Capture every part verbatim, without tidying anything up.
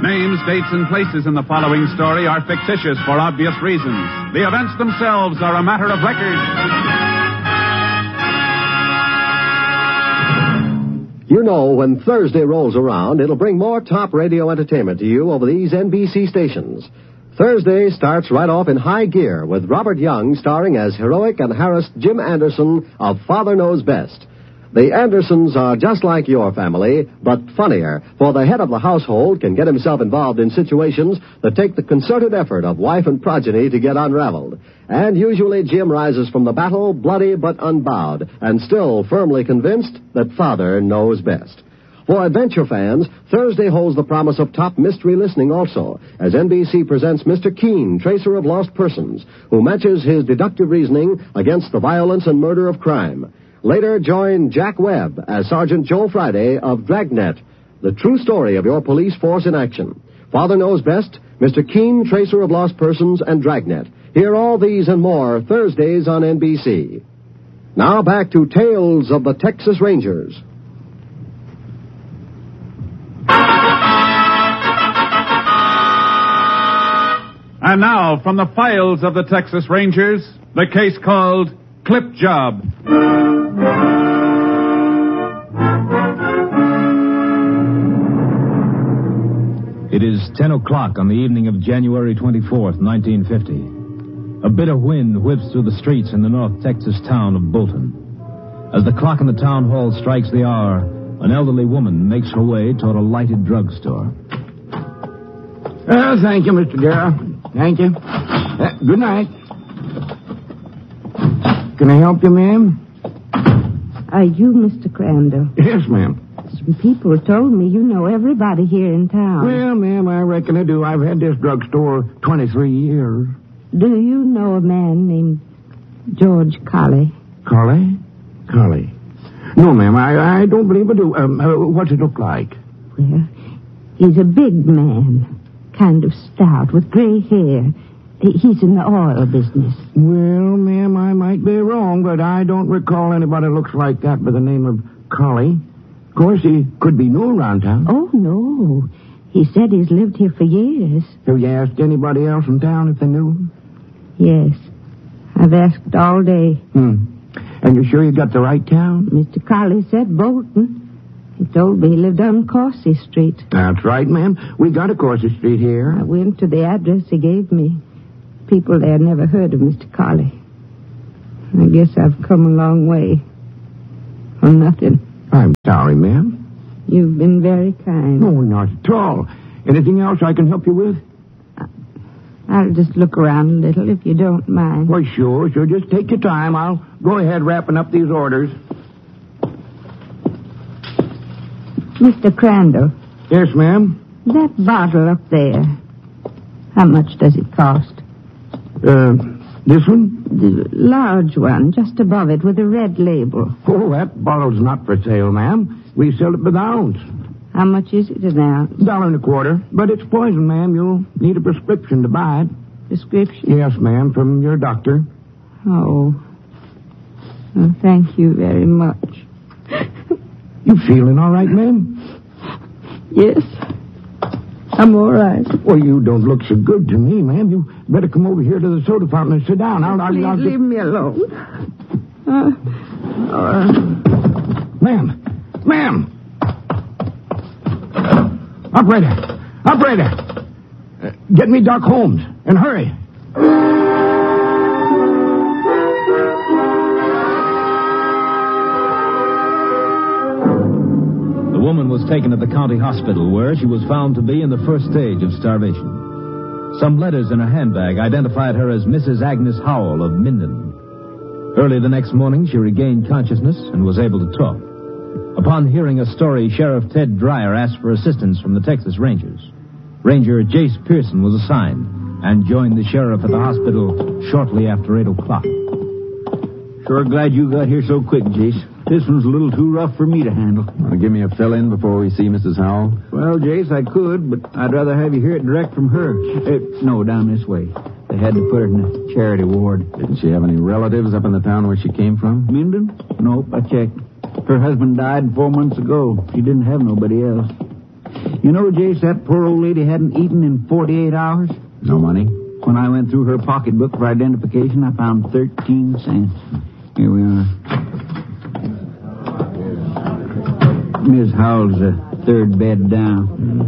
Names, dates, and places in the following story are fictitious for obvious reasons. The events themselves are a matter of record. You know, when Thursday rolls around, it'll bring more top radio entertainment to you over these N B C stations. Thursday starts right off in high gear with Robert Young starring as heroic and harassed Jim Anderson of Father Knows Best. The Andersons are just like your family, but funnier, for the head of the household can get himself involved in situations that take the concerted effort of wife and progeny to get unraveled. And usually Jim rises from the battle bloody but unbowed, and still firmly convinced that Father knows best. For adventure fans, Thursday holds the promise of top mystery listening also, as N B C presents Mister Keene, Tracer of Lost Persons, who matches his deductive reasoning against the violence and murder of crime. Later, join Jack Webb as Sergeant Joe Friday of Dragnet, the true story of your police force in action. Father Knows Best, Mister Keene, Tracer of Lost Persons, and Dragnet. Hear all these and more Thursdays on N B C. Now back to Tales of the Texas Rangers. And now, from the files of the Texas Rangers, the case called Clip Job. It is ten o'clock on the evening of January twenty-fourth, nineteen fifty. A bit of wind whips through the streets in the North Texas town of Bolton. As the clock in the town hall strikes the hour, an elderly woman makes her way toward a lighted drugstore. Oh, thank you, Mister Darrow. Thank you. Uh, good night. Can I help you, ma'am? Are you Mister Crandall? Yes, ma'am. Some people told me you know everybody here in town. Well, ma'am, I reckon I do. I've had this drugstore twenty-three years. Do you know a man named George Colley? Colley? Colley. No, ma'am, I, I don't believe I do. Um, uh, what's it look like? Well, he's a big man, kind of stout, with gray hair. He's in the oil business. Well, ma'am, I might be wrong, but I don't recall anybody looks like that by the name of Colley. Of course, he could be new around town. Oh, no. He said he's lived here for years. Have you asked anybody else in town if they knew him? Yes. I've asked all day. Hmm. And you're sure you got the right town? Mister Colley said Bolton. He told me he lived on Coursey Street. That's right, ma'am. We got a Coursey Street here. I went to the address he gave me. People there never heard of Mister Colley. I guess I've come a long way. For nothing. I'm sorry, ma'am. You've been very kind. No, not at all. Anything else I can help you with? I'll just look around a little, if you don't mind. Well, sure, sure. Just take your time. I'll go ahead wrapping up these orders. Mister Crandall. Yes, ma'am? That bottle up there, how much does it cost? Uh, this one? The large one, just above it, with a red label. Oh, that bottle's not for sale, ma'am. We sell it by the ounce. How much is it an ounce? Dollar and a quarter. But it's poison, ma'am. You'll need a prescription to buy it. Prescription? Yes, ma'am, from your doctor. Oh. Well, thank you very much. You feeling all right, ma'am? Yes. I'm all right. Well, you don't look so good to me, ma'am. You better come over here to the soda fountain and sit down. I'll, I'll, Please I'll leave get... me alone. Uh, uh... Ma'am! Ma'am! Operator! Operator! Uh, get me Doc Holmes, and hurry. The woman was taken to the county hospital, where she was found to be in the first stage of starvation. Some letters in her handbag identified her as Missus Agnes Howell of Minden. Early the next morning, she regained consciousness and was able to talk. Upon hearing a story, Sheriff Ted Dreyer asked for assistance from the Texas Rangers. Ranger Jace Pearson was assigned and joined the sheriff at the hospital shortly after eight o'clock. Sure glad you got here so quick, Jace. This one's a little too rough for me to handle. Well, give me a fill-in before we see Missus Howell. Well, Jace, I could, but I'd rather have you hear it direct from her. Uh, no, down this way. They had to put her in the charity ward. Didn't she have any relatives up in the town where she came from? Minden? Nope, I checked. Her husband died four months ago. She didn't have nobody else. You know, Jace, that poor old lady hadn't eaten in forty-eight hours. No money? When I went through her pocketbook for identification, I found thirteen cents. Here we are. Miss Howell's the third bed down.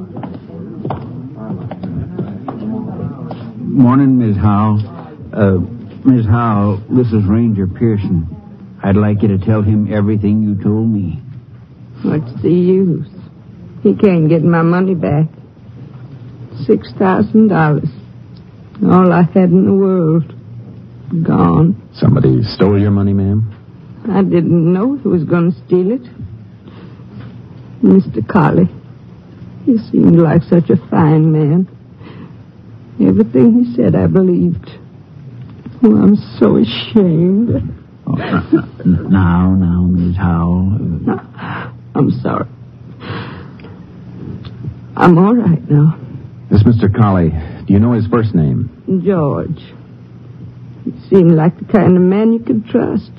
Morning, Miss Howell. Uh, Miss Howell, this is Ranger Pearson. I'd like you to tell him everything you told me. What's the use? He can't get my money back. Six thousand dollars. All I had in the world. Gone. Somebody stole your money, ma'am? I didn't know he was going to steal it. Mister Colley. He seemed like such a fine man. Everything he said I believed. Oh, I'm so ashamed. Oh, now, now, Miss Howell. I'm sorry. I'm all right now. This Mister Colley, do you know his first name? George. He seemed like the kind of man you could trust.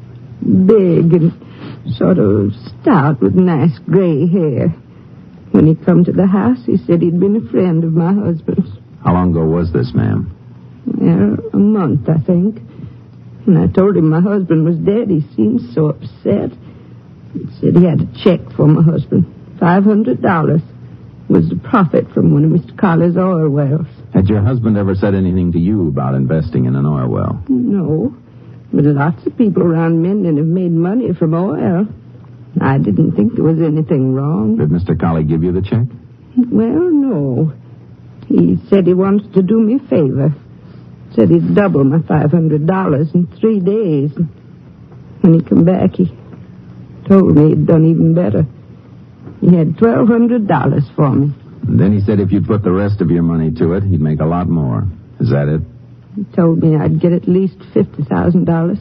Big and sort of stout with nice gray hair. When he come to the house, he said he'd been a friend of my husband's. How long ago was this, ma'am? Well, a month, I think. When I told him my husband was dead, he seemed so upset. He said he had a check for my husband. Five hundred dollars was the profit from one of Mister Colley's oil wells. Had your husband ever said anything to you about investing in an oil well? No, but lots of people around Minden have made money from oil. I didn't think there was anything wrong. Did Mister Colley give you the check? Well, no. He said he wants to do me a favor. Said he'd double my five hundred dollars in three days. When he come back, he told me he'd done even better. He had twelve hundred dollars for me. And then he said if you'd put the rest of your money to it, he'd make a lot more. Is that it? He told me I'd get at least fifty thousand dollars.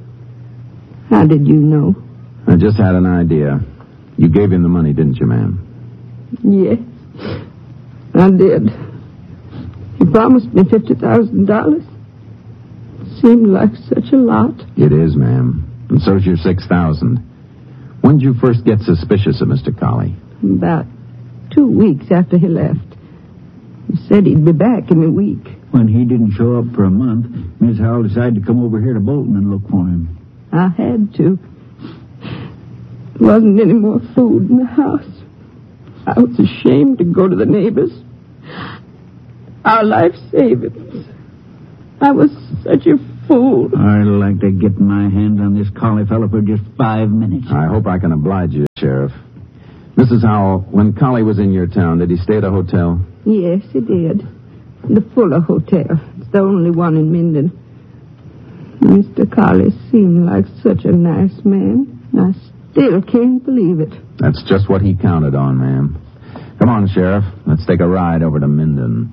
How did you know? I just had an idea. You gave him the money, didn't you, ma'am? Yes, I did. He promised me fifty thousand dollars. Seemed like such a lot. It is, ma'am. And so's your six thousand. When did you first get suspicious of Mister Colley? About two weeks after he left. He said he'd be back in a week. When he didn't show up for a month, Miss Howell decided to come over here to Bolton and look for him. I had to. There wasn't any more food in the house. I was ashamed to go to the neighbors. Our life savings. I was such a fool. I'd like to get my hands on this Colley fellow for just five minutes. I hope I can oblige you, Sheriff. Missus Howell, when Colley was in your town, did he stay at a hotel? Yes, he did. The Fuller Hotel. It's the only one in Minden. Mister Colley seemed like such a nice man. I still can't believe it. That's just what he counted on, ma'am. Come on, Sheriff. Let's take a ride over to Minden.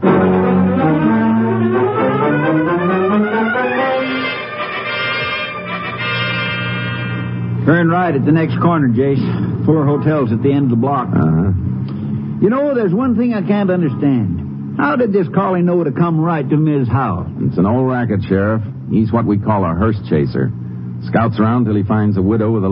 Turn right at the next corner, Jace. Fuller Hotel's at the end of the block. Uh-huh. You know, there's one thing I can't understand. How did this Colley know to come right to Miz Howell? It's an old racket, Sheriff. He's what we call a hearse chaser. Scouts around till he finds a widow with a